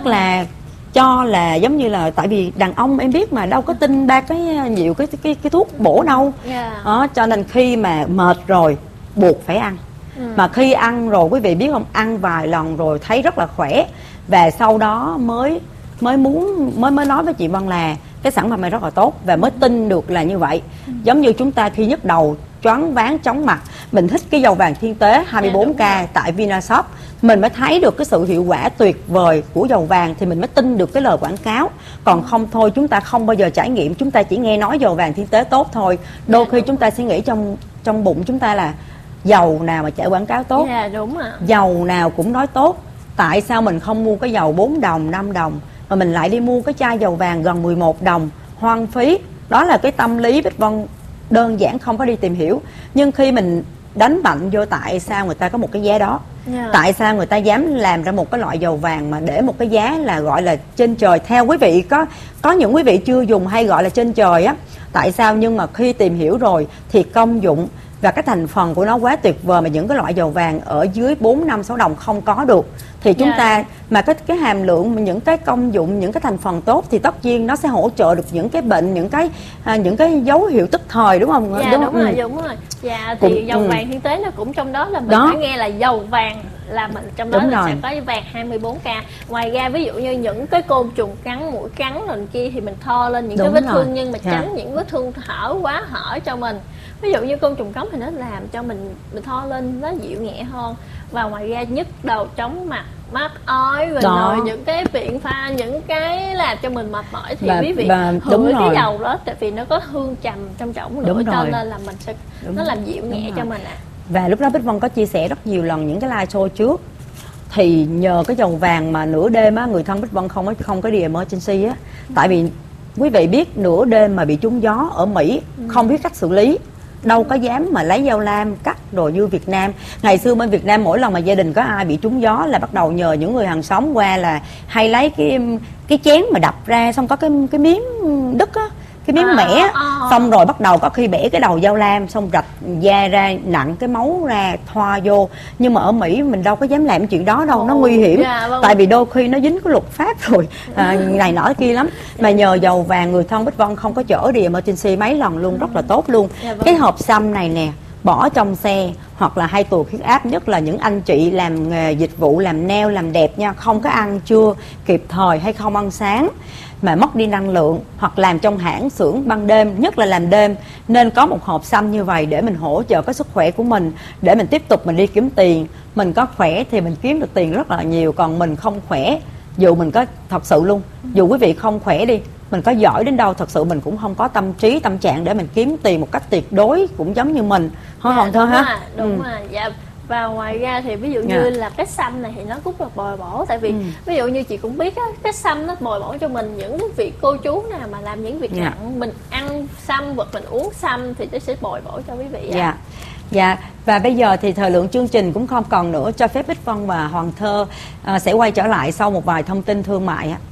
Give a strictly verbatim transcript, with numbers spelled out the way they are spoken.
tức là cho là giống như là tại vì đàn ông em biết mà đâu có tin ba cái nhiều cái cái cái thuốc bổ đâu. Yeah. Đó, cho nên khi mà mệt rồi buộc phải ăn. Ừ. Mà khi ăn rồi quý vị biết không, ăn vài lần rồi thấy rất là khỏe và sau đó mới mới muốn mới mới nói với chị Vân là cái sản phẩm này rất là tốt và mới tin được là như vậy. Ừ. Giống như chúng ta khi nhức đầu, choáng váng, chóng mặt, mình thích cái dầu vàng thiên tế hai mươi bốn ca tại Vinashop, mình mới thấy được cái sự hiệu quả tuyệt vời của dầu vàng thì mình mới tin được cái lời quảng cáo. Còn không thôi chúng ta không bao giờ trải nghiệm, chúng ta chỉ nghe nói dầu vàng thiên tế tốt thôi. Đôi khi chúng ta sẽ nghĩ trong trong bụng chúng ta là dầu nào mà chạy quảng cáo tốt, dạ, đúng ạ. Dầu nào cũng nói tốt, tại sao mình không mua cái dầu bốn đồng, năm đồng mà mình lại đi mua cái chai dầu vàng gần mười một đồng, hoang phí. Đó là cái tâm lý Bích Vân đơn giản không có đi tìm hiểu. Nhưng khi mình đánh mạnh vô tại sao người ta có một cái giá đó, yeah. Tại sao người ta dám làm ra một cái loại dầu vàng mà để một cái giá là gọi là trên trời. Theo quý vị có có những quý vị chưa dùng hay gọi là trên trời á, tại sao? Nhưng mà khi tìm hiểu rồi thì công dụng và cái thành phần của nó quá tuyệt vời mà những cái loại dầu vàng ở dưới bốn, năm, sáu đồng không có được. Thì chúng yeah. ta mà cái cái hàm lượng, những cái công dụng, những cái thành phần tốt thì tất nhiên nó sẽ hỗ trợ được những cái bệnh, những cái à, những cái dấu hiệu tức thời, đúng không? Dạ, đúng, đúng ừ. rồi, đúng rồi. Dạ thì cũng, dầu ừ. vàng thiên tế nó cũng trong đó là mình đó. Phải nghe là dầu vàng là mình trong đó đúng là rồi. Sẽ có vàng hai mươi bốn ca. Ngoài ra ví dụ như những cái côn trùng cắn, mũi cắn rồi kia thì mình thoa lên những đúng cái vết rồi. Thương nhưng mà yeah. tránh những vết thương hở quá hở cho mình. Ví dụ như côn trùng cắn thì nó làm cho mình mình thoa lên nó dịu nhẹ hơn. Và ngoài ra nhức đầu, chóng mặt, mát ói rồi, rồi những cái biện pha, những cái làm cho mình mệt mỏi thì quý vị hửi cái dầu đó, tại vì nó có hương trầm trong trọng lửa cho nên là mình sẽ đúng. Nó làm dịu nhẹ cho mình ạ. À. Và lúc đó Bích Vân có chia sẻ rất nhiều lần những cái live show trước thì nhờ cái dầu vàng mà nửa đêm á, người thân Bích Vân không có không có đi emergency á, tại vì quý vị biết nửa đêm mà bị trúng gió ở Mỹ ừ. không biết cách xử lý, đâu có dám mà lấy dao lam cắt rồi như Việt Nam. Ngày xưa bên Việt Nam mỗi lần mà gia đình có ai bị trúng gió là bắt đầu nhờ những người hàng xóm qua là hay lấy cái cái chén mà đập ra, xong có cái cái miếng đất á, cái miếng à, mẻ à. Xong rồi bắt đầu có khi bẻ cái đầu dao lam, xong rạch da ra, nặng cái máu ra, thoa vô. Nhưng mà ở Mỹ mình đâu có dám làm chuyện đó đâu, nó nguy hiểm. Dạ, vâng. Tại vì đôi khi nó dính cái luật pháp rồi à, này nọ kia lắm. Mà nhờ dầu vàng người thân Bích Vân không có chở đi emergency mấy lần luôn, rất là tốt luôn. Dạ, vâng. Cái hộp xăm này nè, bỏ trong xe hoặc là hay tuột huyết áp, nhất là những anh chị làm nghề dịch vụ, làm nail, làm đẹp nha, không có ăn trưa kịp thời hay không ăn sáng mà mất đi năng lượng, hoặc làm trong hãng xưởng ban đêm, nhất là làm đêm, nên có một hộp xăm như vậy để mình hỗ trợ cái sức khỏe của mình, để mình tiếp tục mình đi kiếm tiền. Mình có khỏe thì mình kiếm được tiền rất là nhiều, còn mình không khỏe, dù mình có thật sự luôn, dù quý vị không khỏe đi, mình có giỏi đến đâu thật sự mình cũng không có tâm trí, tâm trạng để mình kiếm tiền một cách tuyệt đối, cũng giống như mình. Thôi dạ, Hòn Thơ ha. À, đúng ừ. à, dạ. Và ngoài ra thì ví dụ như yeah. là cái xăm này thì nó cũng là bồi bổ, tại vì ừ. ví dụ như chị cũng biết á, cái xăm nó bồi bổ cho mình những vị cô chú nào mà làm những việc yeah. nặng, mình ăn xăm hoặc mình uống xăm thì nó sẽ bồi bổ cho quý vị. Dạ. Dạ, và bây giờ thì thời lượng chương trình cũng không còn nữa, cho phép Bích Vân và Hoàng Thơ uh, sẽ quay trở lại sau một vài thông tin thương mại.